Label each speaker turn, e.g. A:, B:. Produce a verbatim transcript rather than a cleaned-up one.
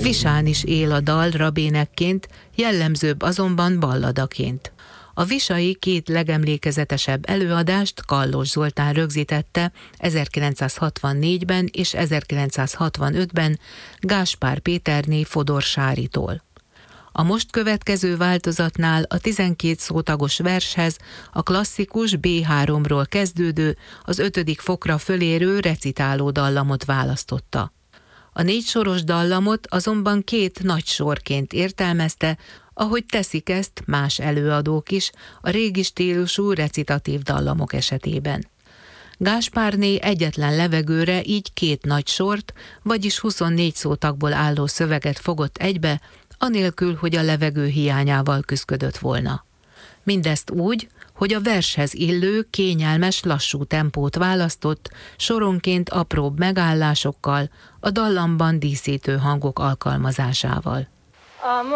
A: Visán is él a dal rabénekként, jellemzőbb azonban balladaként. A visai két legemlékezetesebb előadást Kallos Zoltán rögzítette ezerkilencszázhatvannégyben és ezerkilencszázhatvanötben Gáspár Péterné Fodor Sáritól. A most következő változatnál a tizenkét szótagos vershez a klasszikus bé háromról kezdődő, az ötödik fokra fölérő recitáló dallamot választotta. A négy soros dallamot azonban két nagy sorként értelmezte, ahogy teszik ezt más előadók is a régi stílusú recitatív dallamok esetében. Gáspárné egyetlen levegőre így két nagy sort, vagyis huszonnégy szótagból álló szöveget fogott egybe, anélkül, hogy a levegő hiányával küszködött volna. Mindezt úgy, hogy a vershez illő, kényelmes, lassú tempót választott, soronként apróbb megállásokkal, a dallamban díszítő hangok alkalmazásával.